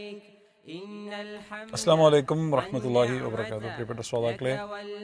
അസ്സലാമു അലൈക്കും വറഹ്മത്തുള്ളാഹി വബറകാതുഹു. പ്രിയപ്പെട്ട ശ്രോതാക്കളെ,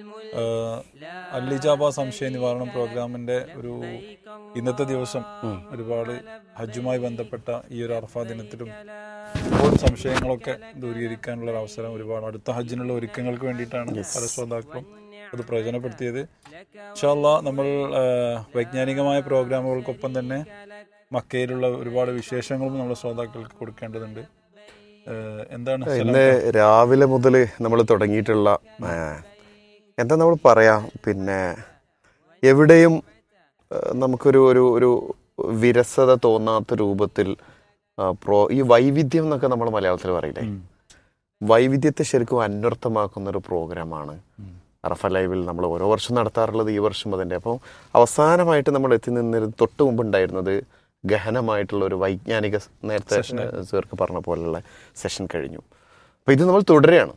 അൽ-ഇജാബ സംശയ നിവാരണം പ്രോഗ്രാമിന്റെ ഇന്നത്തെ ദിവസം ഒരുപാട് ഹജ്ജുമായി ബന്ധപ്പെട്ട ഈ ഒരു അറഫ ദിനത്തിലും ഒരുപാട് സംശയങ്ങളൊക്കെ ദൂരീകരിക്കാനുള്ള ഒരു അവസരം ഒരുപാട് അടുത്ത ഹജ്ജിനുള്ള ഒരുക്കങ്ങൾക്ക് വേണ്ടിയിട്ടാണ് പല ശ്രോതാക്കളും അത് പ്രയോജനപ്പെടുത്തിയത്. ഇൻഷാ അല്ലാഹ് നമ്മൾ വൈജ്ഞാനികമായ പ്രോഗ്രാമുകൾക്കൊപ്പം തന്നെ മക്കയിലുള്ള ഒരുപാട് വിശേഷങ്ങളും നമ്മുടെ ശ്രോതാക്കൾക്ക് കൊടുക്കേണ്ടതുണ്ട്. എന്താണ് ഇന്ന് രാവിലെ മുതൽ നമ്മൾ തുടങ്ങിയിട്ടുള്ള എന്താ നമ്മൾ പറയാ, പിന്നെ എവിടെയും നമുക്കൊരു ഒരു ഒരു വിരസത തോന്നാത്ത രൂപത്തിൽ ഈ വൈവിധ്യം എന്നൊക്കെ നമ്മൾ മലയാളത്തിൽ പറയില്ലേ, വൈവിധ്യത്തെ ശരിക്കും അന്വർത്ഥമാക്കുന്ന ഒരു പ്രോഗ്രാമാണ് അറഫ ലൈവിൽ നമ്മൾ ഓരോ വർഷം നടത്താറുള്ളത്. ഈ വർഷം അതിൻ്റെ അപ്പോൾ അവസാനമായിട്ട് നമ്മൾ എത്തി നിന്നിരുന്ന തൊട്ട് മുമ്പ് ഉണ്ടായിരുന്നത് ഗഹനമായിട്ടുള്ള ഒരു വൈജ്ഞാനിക, നേരത്തെ സേർക്ക് പറഞ്ഞ പോലുള്ള സെഷൻ കഴിഞ്ഞു. അപ്പോൾ ഇത് നമ്മൾ തുടരുകയാണ്.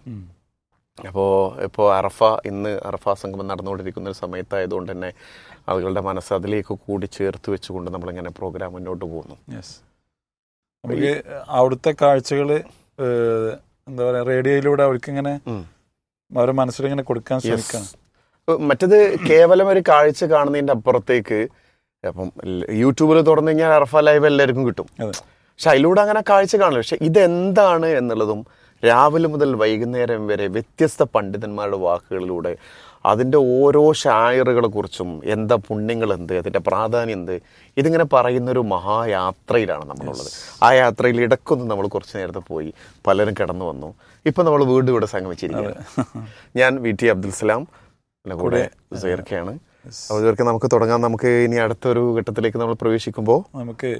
ഇപ്പോൾ ഇന്ന് അറഫ സംഗമം നടന്നുകൊണ്ടിരിക്കുന്ന ഒരു സമയത്തായതുകൊണ്ട് തന്നെ ആളുകളുടെ മനസ്സ് അതിലേക്ക് കൂടി ചേർത്ത് വെച്ചുകൊണ്ട് നമ്മളിങ്ങനെ പ്രോഗ്രാം മുന്നോട്ട് പോകുന്നു. നമുക്ക് അവിടുത്തെ കാഴ്ചകൾ എന്താ പറയുക, റേഡിയോയിലൂടെ അവർക്കിങ്ങനെ അവരുടെ മനസ്സിലിങ്ങനെ കൊടുക്കാൻ ശ്രമിക്കാം. മറ്റത് കേവലം ഒരു കാഴ്ച കാണുന്നതിൻ്റെ അപ്പുറത്തേക്ക് അപ്പം യൂട്യൂബിൽ തുറന്നു കഴിഞ്ഞാൽ അറഫ ലൈവ് എല്ലാവർക്കും കിട്ടും. പക്ഷെ അതിലൂടെ അങ്ങനെ കാഴ്ച കാണില്ല. പക്ഷെ ഇതെന്താണ് എന്നുള്ളതും രാവിലെ മുതൽ വൈകുന്നേരം വരെ വ്യത്യസ്ത പണ്ഡിതന്മാരുടെ വാക്കുകളിലൂടെ അതിൻ്റെ ഓരോ ഷായറുകളെ കുറിച്ചും എന്താ പുണ്യങ്ങൾ എന്ത്, അതിൻ്റെ പ്രാധാന്യം എന്ത്, ഇതിങ്ങനെ പറയുന്നൊരു മഹായാത്രയിലാണ് നമ്മളുള്ളത്. ആ യാത്രയിൽ ഇടക്കൊന്ന് നമ്മൾ കുറച്ച് നേരത്തെ പോയി, പലരും കിടന്നു വന്നു. ഇപ്പം നമ്മൾ വീണ്ടും ഇവിടെ സംഗമിച്ചിരിക്കുകയാണ്. ഞാൻ വി.ടി. അബ്ദുൽ സലാം, കൂടെ സൈർക്കയാണ്. അതുവരെ നമുക്ക് തുടങ്ങാം. നമുക്ക് ഇനി അടുത്തൊരു ഘട്ടത്തിലേക്ക് നമ്മൾ പ്രവേശിക്കുമ്പോൾ നമുക്ക്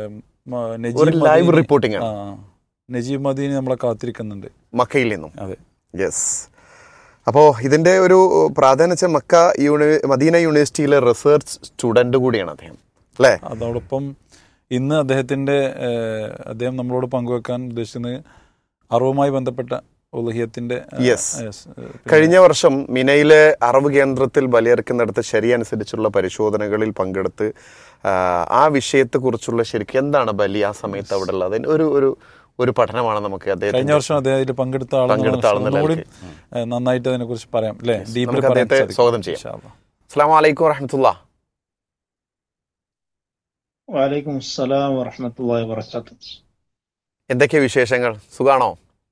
ലൈവ് റിപ്പോർട്ടിംഗ് ആണ്. നജീബ് മദീനി നമ്മളെ കാത്തിരിക്കുന്നുണ്ട് മക്കയിൽ നിന്നും. അതെ, യെസ്. അപ്പോൾ ഇതിൻ്റെ ഒരു പ്രാധാന്യം, മക്ക മദീന യൂണിവേഴ്സിറ്റിയിലെ റിസർച്ച് സ്റ്റുഡൻറ് കൂടിയാണ് അദ്ദേഹം, അല്ലേ? അതോടൊപ്പം ഇന്ന് അദ്ദേഹം നമ്മളോട് പങ്കുവെക്കാൻ ഉദ്ദേശിക്കുന്നത് അറിവുമായി ബന്ധപ്പെട്ട ഉലഹിയത്തിന്റെ. കഴിഞ്ഞ വർഷം മിനയിലെ അറിവ് കേന്ദ്രത്തിൽ ബലിയർക്കുന്നിടത്ത് ശരിയ അനുസരിച്ചുള്ള പരിശോധനകളിൽ പങ്കെടുത്ത് ആ വിഷയത്തെക്കുറിച്ചുള്ള ശരിക്കും എന്താണ് ബലി ആ സമയത്ത് അവിടെ ഉള്ളത് ഒരു പഠനമാണ് നമുക്ക് കഴിഞ്ഞ വർഷം അദ്ദേഹം പങ്കെടുത്ത ആളെന്നുകൂടി നന്നായിട്ട് അതിനെ കുറിച്ച് പറയാം, അല്ലേ? അദ്ദേഹത്തെ സ്വാഗതം ചെയ്യാം. അസ്സലാമു അലൈക്കും വറഹ്മത്തുള്ളാഹി. വഅലൈക്കും അസ്സലാം വറഹ്മത്തുള്ളാഹി വബറകാതുഹു. എന്തൊക്കെയാ വിശേഷങ്ങൾ? സുഖാണോ?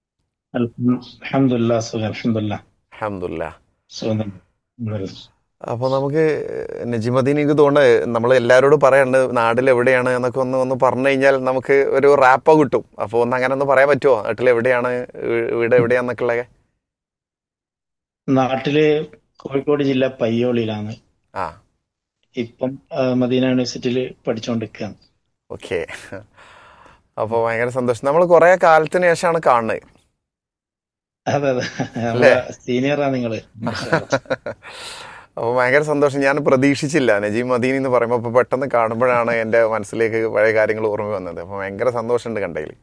അപ്പൊ നമുക്ക് നജീമുദ്ദീൻ, എനിക്ക് തോന്നുന്നത് നമ്മൾ എല്ലാവരോടും പറയണ്ട് നാട്ടിൽ എവിടെയാണ് എന്നൊക്കെ ഒന്ന് പറഞ്ഞു കഴിഞ്ഞാൽ നമുക്ക് ഒരു റാപ്പ കിട്ടും. അപ്പൊ അങ്ങനെ ഒന്ന് പറയാൻ പറ്റുമോ, നാട്ടിൽ എവിടെയാണ്, വീട് എവിടെയാന്നൊക്കെ ഉള്ളത്? നാട്ടില് കോഴിക്കോട് ജില്ല പയ്യോളിയിലാണ്. ഇപ്പം മദീന യൂണിവേഴ്സിറ്റിയിൽ പഠിച്ചുകൊണ്ടിരിക്കുകയാണ്. ഓക്കെ, അപ്പൊ ഭയങ്കര സന്തോഷം. നമ്മൾ കുറെ കാലത്തിന് ശേഷമാണ് കാണുന്നത്. അതെ അതെ, സീനിയറാ നിങ്ങള്. അപ്പോൾ ഭയങ്കര സന്തോഷം. ഞാൻ പ്രതീക്ഷിച്ചില്ല നജീബ് മദീനി എന്ന് പറയുമ്പോൾ. അപ്പോൾ പെട്ടെന്ന് കാണുമ്പോഴാണ് എൻ്റെ മനസ്സിലേക്ക് പഴയ കാര്യങ്ങൾ ഓർമ്മ വന്നത്. അപ്പോൾ ഭയങ്കര സന്തോഷമുണ്ട് കണ്ടതിൽ.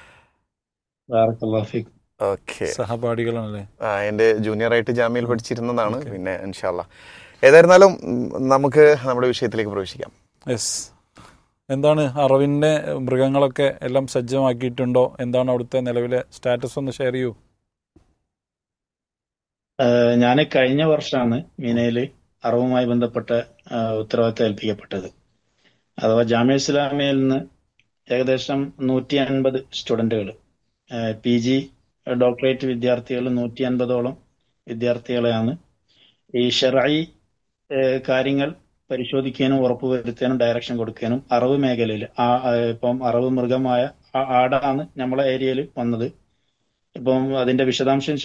ഓക്കെ, സഹപാഠികളാണല്ലേ? എൻ്റെ ജൂനിയറായിട്ട് ജാമ്യയിൽ പഠിച്ചിരുന്നതാണ്. പിന്നെ ഇൻഷാ അല്ലാഹ് ഏതായിരുന്നാലും നമുക്ക് നമ്മുടെ വിഷയത്തിലേക്ക് പ്രവേശിക്കാം. യെസ്. എന്താണ് അറിവിൻ്റെ മൃഗങ്ങളൊക്കെ എല്ലാം സജ്ജമാക്കിയിട്ടുണ്ടോ? എന്താണ് അവിടുത്തെ നിലവിലെ സ്റ്റാറ്റസ്? ഒന്ന് ഷെയർ ചെയ്യൂ. ഞാൻ കഴിഞ്ഞ വർഷമാണ് മീനയിൽ അറിവുമായി ബന്ധപ്പെട്ട ഉത്തരവാദിത്തം ഏൽപ്പിക്കപ്പെട്ടത്. അഥവാ ജാമിഅ ഇസ്ലാമിയയിൽ നിന്ന് ഏകദേശം 150 സ്റ്റുഡൻറ്റുകൾ, PG ഡോക്ടറേറ്റ് വിദ്യാർത്ഥികൾ 150ഓളം വിദ്യാർത്ഥികളെയാണ് ഈ ശർഈ കാര്യങ്ങൾ പരിശോധിക്കാനും ഉറപ്പുവരുത്താനും ഡയറക്ഷൻ കൊടുക്കാനും അറിവ് മേഖലയിൽ ഇപ്പം അറിവ് മൃഗമായ ആടാണ് നമ്മളെ ഏരിയയിൽ വന്നത്. ഇപ്പം അതിന്റെ വിശദാംശം